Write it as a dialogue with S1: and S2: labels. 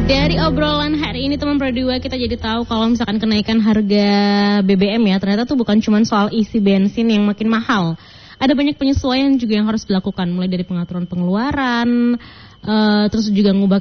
S1: Dari obrolan hari ini teman Pro 2 kita jadi tahu kalau misalkan kenaikan harga BBM ya ternyata tuh bukan cuma soal isi bensin yang makin mahal. Ada banyak penyesuaian juga yang harus dilakukan mulai dari pengaturan pengeluaran, terus juga ngubah